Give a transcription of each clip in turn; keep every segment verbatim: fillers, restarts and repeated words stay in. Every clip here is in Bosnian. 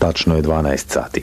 Tačno je dvanaest sati.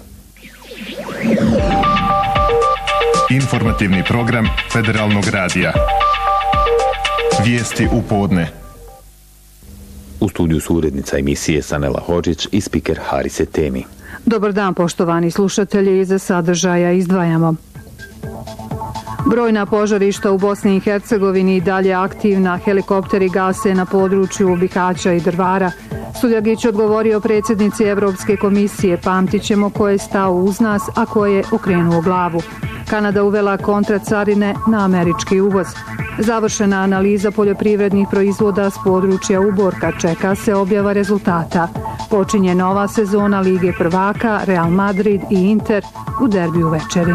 Informativni program Federalnog radija. Vijesti u podne. U studiju su urednica emisije Sanela Hodžić i spiker Harise Temi. Dobar dan, poštovani slušatelji, iza sadržaja izdvajamo. Brojna požarišta u Bosni i Hercegovini i dalje aktivna, helikopteri gase na području Bihaća i Drvara. Sudjagić odgovorio predsjednici Evropske komisije, pamtit ćemo ko je stao uz nas, a ko je okrenuo glavu. Kanada uvela kontracarine na američki uvoz. Završena analiza poljoprivrednih proizvoda s područja Uborka, čeka se objava rezultata. Počinje nova sezona Lige prvaka, Real Madrid i Inter u derbiju večeri.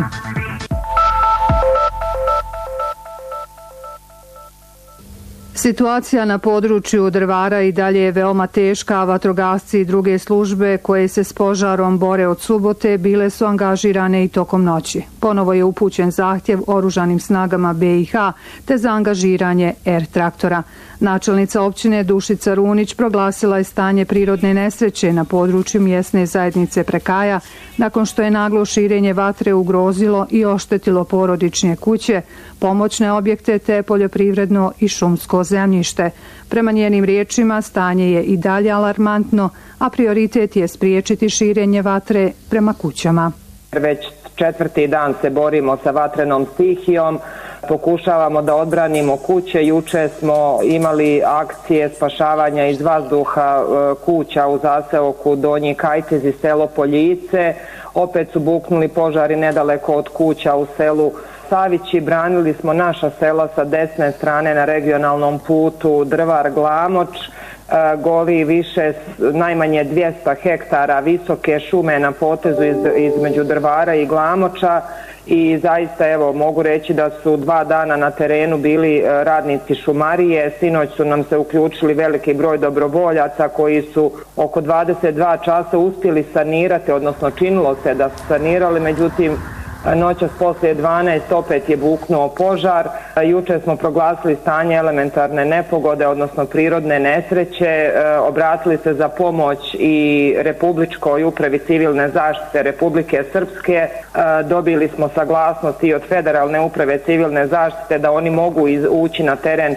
Situacija na području Drvara i dalje je veoma teška, a vatrogasci i druge službe koje se s požarom bore od subote bile su angažirane i tokom noći. Ponovo je upućen zahtjev oružanim snagama be i ha te za angažiranje er traktora. Načelnica općine Dušica Runić proglasila je stanje prirodne nesreće na području mjesne zajednice Prekaja nakon što je naglo širenje vatre ugrozilo i oštetilo porodične kuće, pomoćne objekte te poljoprivredno i šumsko zemljište. Prema njenim riječima stanje je i dalje alarmantno, a prioritet je spriječiti širenje vatre prema kućama. Već četvrti dan se borimo sa vatrenom stihijom, pokušavamo da odbranimo kuće. Juče smo imali akcije spašavanja iz vazduha kuća u zaseoku Donji Kajtez i selo Poljice. Opet su buknuli požari nedaleko od kuća u selu Savići. Branili smo naša sela sa desne strane na regionalnom putu Drvar-Glamoč. Goli više najmanje dvjesto hektara visoke šume na potezu iz, između Drvara i Glamoča i zaista evo mogu reći da su dva dana na terenu bili radnici šumarije. Sinoć su nam se uključili veliki broj dobrovoljaca koji su oko dvadeset dva časa uspjeli sanirati, odnosno činilo se da su sanirali, međutim noćas poslije dvanaest opet je buknuo požar. Juče smo proglasili stanje elementarne nepogode, odnosno prirodne nesreće. Obratili se za pomoć i Republičkoj upravi civilne zaštite Republike Srpske. Dobili smo saglasnost i od Federalne uprave civilne zaštite da oni mogu ući na teren